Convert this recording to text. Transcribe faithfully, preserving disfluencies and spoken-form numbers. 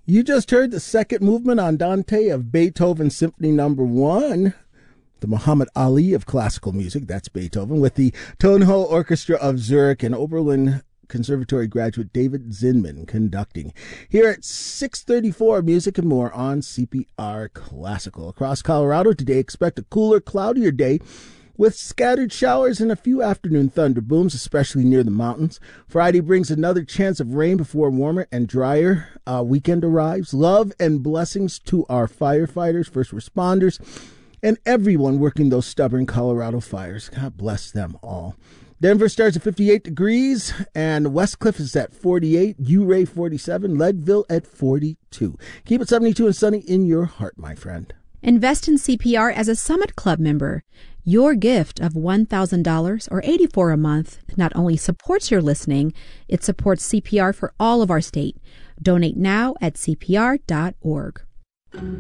You just heard the second movement Andante of Beethoven's Symphony Number One, the Muhammad Ali of classical music, that's Beethoven, with the Tonho Orchestra of Zurich and Oberlin Conservatory graduate David Zinman conducting. Here at six thirty-four, music and more on C P R Classical. Across Colorado today, expect a cooler, cloudier day with scattered showers and a few afternoon thunder booms, especially near the mountains. Friday brings another chance of rain before a warmer and drier uh, weekend arrives. Love and blessings to our firefighters, first responders, and everyone working those stubborn Colorado fires. God bless them all. Denver starts at fifty-eight degrees, and Westcliff is at forty-eight, Ouray forty-seven, Leadville at forty-two. Keep it seventy-two and sunny in your heart, my friend. Invest in C P R as a Summit Club member. Your gift of one thousand dollars or eighty-four dollars a month not only supports your listening, it supports C P R for all of our state. Donate now at C P R dot org.